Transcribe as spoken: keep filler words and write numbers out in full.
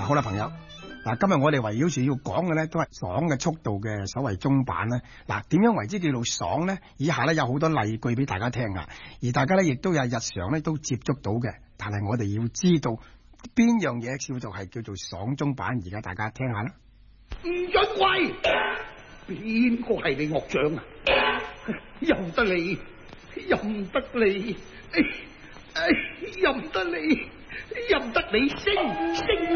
好啦，朋友，嗱，今日我哋圍繞住要講嘅咧，都係爽嘅速度嘅所謂中板咧。嗱，點樣為之叫做爽咧？以下咧有好多例句俾大家聽噶，而大家咧亦都有日常咧都接觸到嘅。但係我哋要知道邊樣嘢叫做係叫做爽中板，而家大家聽下啦。 唔准跪！邊個係你岳丈啊？任得你，任得你，哎哎，任得你，任得你升升。